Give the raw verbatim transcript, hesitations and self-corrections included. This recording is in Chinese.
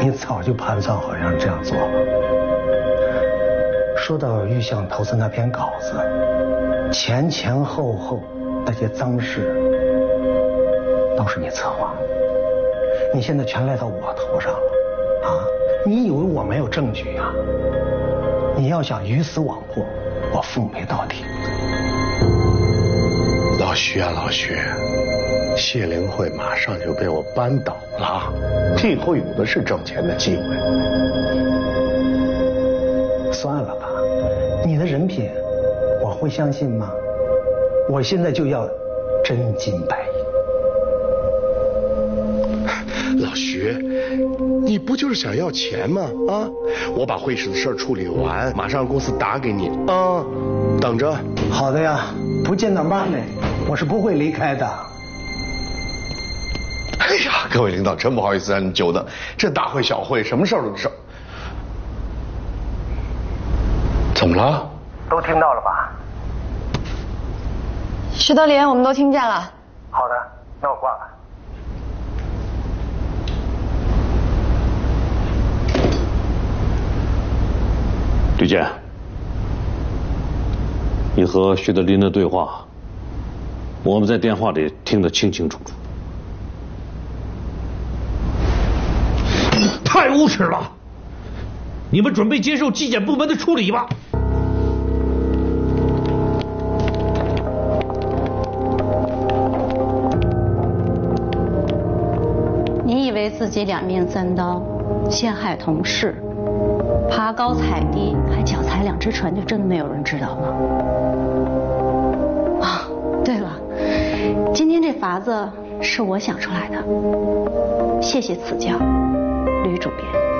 你早就盘算好让这样做了。说到玉相投资那篇稿子，前前后后那些脏事都是你策划，你现在全赖到我头上了啊！你以为我没有证据啊？你要想鱼死网破，我奉陪到底。 老徐啊，老徐，谢灵会马上就被我扳倒了，这以后有的是挣钱的机会。 算了吧，你的人品我会相信吗？我现在就要真金白银。老徐，你不就是想要钱吗？啊，我把会试的事儿处理完，马上公司打给你啊，等着。 好的呀，不见到妈咪，我是不会离开的。 哎呀，各位领导，真不好意思让你久等，这大会小会什么事儿都知道。怎么了？ 都听到了吧？ 徐德林，我们都听见了。 好的，那我挂了。 吕健，你和徐德林的对话，我们在电话里听得清清楚楚。 太无耻了！你们准备接受纪检部门的处理吧。 你以为自己两面三刀，陷害同事，爬高踩低，还脚踩两只船，就真的没有人知道吗？啊，对了，今天这法子是我想出来的，谢谢赐教，吕主编。